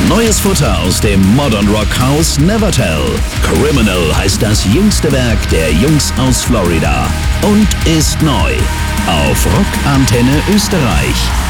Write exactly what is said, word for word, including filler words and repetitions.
Neues Futter aus dem Modern Rock Haus Nevertell. Criminal heißt das jüngste Werk der Jungs aus Florida und ist neu auf Rock Antenne Österreich.